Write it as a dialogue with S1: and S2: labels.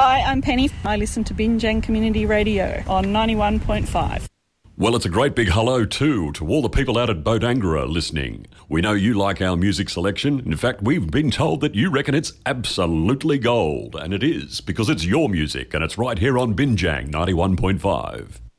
S1: Hi, I'm Penny. I listen to Binjang Community Radio on 91.5.
S2: Well, it's a great big hello too to all the people out at Bodangara listening. We know you like our music selection. In fact, we've been told that you reckon it's absolutely gold. And it is, because it's your music and it's right here on Binjang 91.5.